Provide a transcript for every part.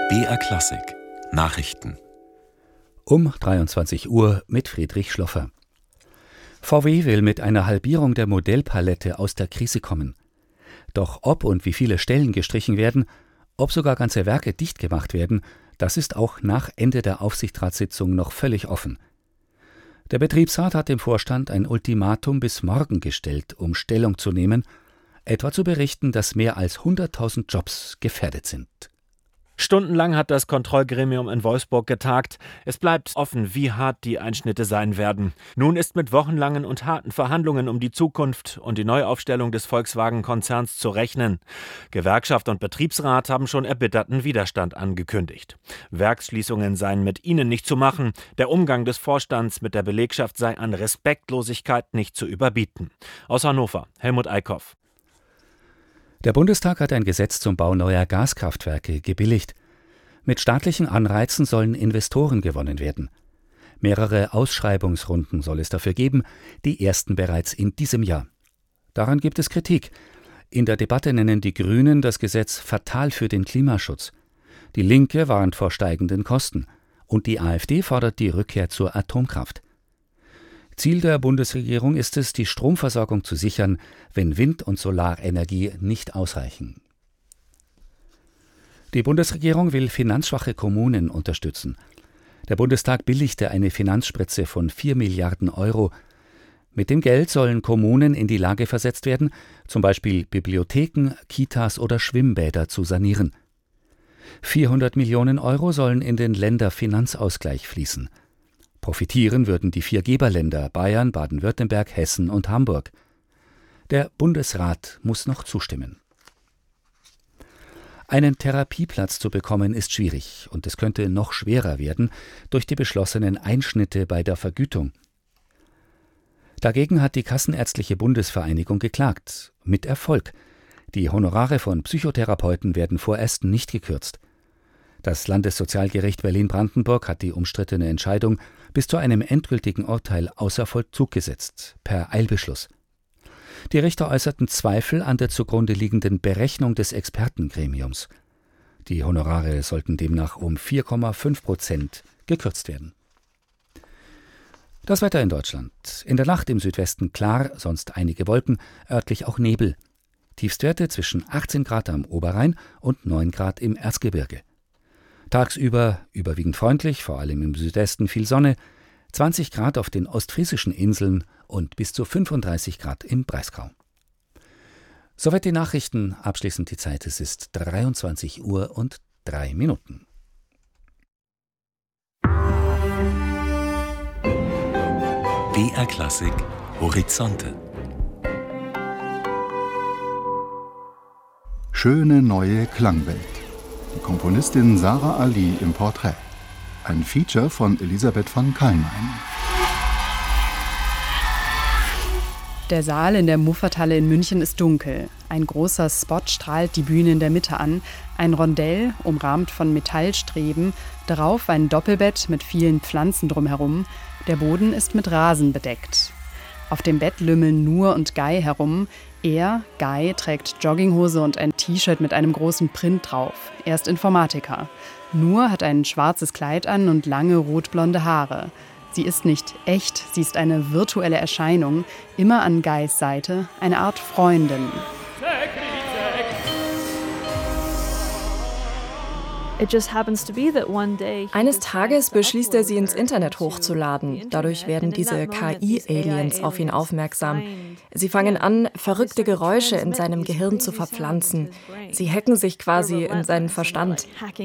BR Klassik Nachrichten um 23 Uhr mit Friedrich Schloffer. VW will mit einer Halbierung der Modellpalette aus der Krise kommen. Doch ob und wie viele Stellen gestrichen werden, ob sogar ganze Werke dicht gemacht werden, das ist auch nach Ende der Aufsichtsratssitzung noch völlig offen. Der Betriebsrat hat dem Vorstand ein Ultimatum bis morgen gestellt, um Stellung zu nehmen, etwa zu berichten, dass mehr als 100.000 Jobs gefährdet sind. Stundenlang hat das Kontrollgremium in Wolfsburg getagt. Es bleibt offen, wie hart die Einschnitte sein werden. Nun ist mit wochenlangen und harten Verhandlungen um die Zukunft und die Neuaufstellung des Volkswagen-Konzerns zu rechnen. Gewerkschaft und Betriebsrat haben schon erbitterten Widerstand angekündigt. Werksschließungen seien mit ihnen nicht zu machen. Der Umgang des Vorstands mit der Belegschaft sei an Respektlosigkeit nicht zu überbieten. Aus Hannover, Helmut Eickhoff. Der Bundestag hat ein Gesetz zum Bau neuer Gaskraftwerke gebilligt. Mit staatlichen Anreizen sollen Investoren gewonnen werden. Mehrere Ausschreibungsrunden soll es dafür geben, die ersten bereits in diesem Jahr. Daran gibt es Kritik. In der Debatte nennen die Grünen das Gesetz fatal für den Klimaschutz. Die Linke warnt vor steigenden Kosten. Und die AfD fordert die Rückkehr zur Atomkraft. Ziel der Bundesregierung ist es, die Stromversorgung zu sichern, wenn Wind- und Solarenergie nicht ausreichen. Die Bundesregierung will finanzschwache Kommunen unterstützen. Der Bundestag billigte eine Finanzspritze von 4 Milliarden Euro. Mit dem Geld sollen Kommunen in die Lage versetzt werden, zum Beispiel Bibliotheken, Kitas oder Schwimmbäder zu sanieren. 400 Millionen Euro sollen in den Länderfinanzausgleich fließen. Profitieren würden die 4 Geberländer Bayern, Baden-Württemberg, Hessen und Hamburg. Der Bundesrat muss noch zustimmen. Einen Therapieplatz zu bekommen ist schwierig und es könnte noch schwerer werden durch die beschlossenen Einschnitte bei der Vergütung. Dagegen hat die Kassenärztliche Bundesvereinigung geklagt, mit Erfolg. Die Honorare von Psychotherapeuten werden vorerst nicht gekürzt. Das Landessozialgericht Berlin-Brandenburg hat die umstrittene Entscheidung bis zu einem endgültigen Urteil außer Vollzug gesetzt, per Eilbeschluss. Die Richter äußerten Zweifel an der zugrunde liegenden Berechnung des Expertengremiums. Die Honorare sollten demnach um 4,5% gekürzt werden. Das Wetter in Deutschland. In der Nacht im Südwesten klar, sonst einige Wolken, örtlich auch Nebel. Tiefstwerte zwischen 18 Grad am Oberrhein und 9 Grad im Erzgebirge. Tagsüber überwiegend freundlich, vor allem im Südwesten viel Sonne, 20 Grad auf den ostfriesischen Inseln und bis zu 35 Grad im Breisgau. Soweit die Nachrichten, abschließend die Zeit, es ist 23 Uhr und 3 Minuten. BR Klassik Horizonte. Schöne neue Klangwelt. Die Komponistin Sarah Ali im Porträt. Ein Feature von Elisabeth von Kallmein. Der Saal in der Muffathalle in München ist dunkel. Ein großer Spot strahlt die Bühne in der Mitte an. Ein Rondell, umrahmt von Metallstreben. Darauf ein Doppelbett mit vielen Pflanzen drumherum. Der Boden ist mit Rasen bedeckt. Auf dem Bett lümmeln Nur und Guy herum. Er, Guy, trägt Jogginghose und ein T-Shirt mit einem großen Print drauf. Er ist Informatiker. Nur hat ein schwarzes Kleid an und lange rotblonde Haare. Sie ist nicht echt, sie ist eine virtuelle Erscheinung, immer an Guys Seite, eine Art Freundin. Eines Tages beschließt er, sie ins Internet hochzuladen. Dadurch werden diese KI-Aliens auf ihn aufmerksam. Sie fangen an, verrückte Geräusche in seinem Gehirn zu verpflanzen. Sie hacken sich quasi in seinen Verstand.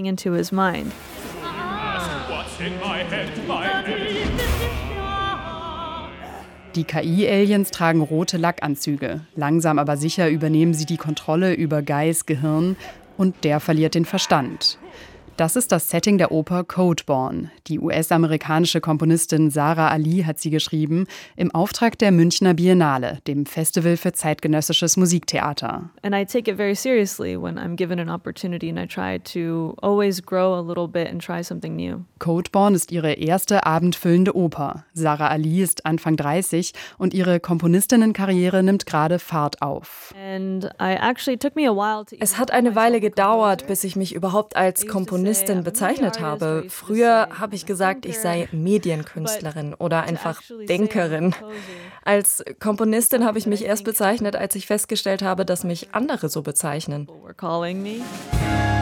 Die KI-Aliens tragen rote Lackanzüge. Langsam aber sicher übernehmen sie die Kontrolle über Guys Gehirn und der verliert den Verstand. Das ist das Setting der Oper Codeborn. Die US-amerikanische Komponistin Sarah Ali hat sie geschrieben, im Auftrag der Münchner Biennale, dem Festival für zeitgenössisches Musiktheater. And I take it very seriously when I'm given an opportunity and I try to always grow a little bit and try something new. Codeborn ist ihre erste abendfüllende Oper. Sarah Ali ist Anfang 30 und ihre Komponistinnenkarriere nimmt gerade Fahrt auf. Es hat eine Weile gedauert, bis ich mich überhaupt als Komponistin Komponistin bezeichnet habe. Früher habe ich gesagt, ich sei Medienkünstlerin oder einfach Denkerin. Als Komponistin habe ich mich erst bezeichnet, als ich festgestellt habe, dass mich andere so bezeichnen.